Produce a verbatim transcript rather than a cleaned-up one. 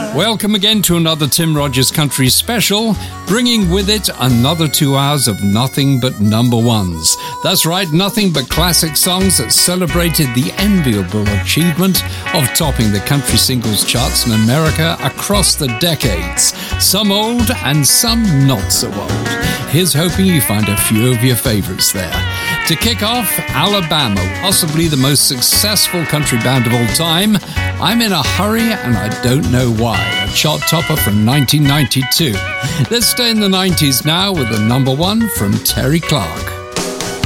Welcome again to another Tim Rogers Country Special, bringing with it another two hours of nothing but number ones. That's right, nothing but classic songs that celebrated the enviable achievement of topping the country singles charts in America across the decades. Some old and some not so old. Here's hoping you find a few of your favorites there. To kick off, Alabama, possibly the most successful country band of all time. I'm in a hurry and I don't know why. A chart topper from nineteen ninety-two. Let's stay in the nineties now with the number one from Terry Clark.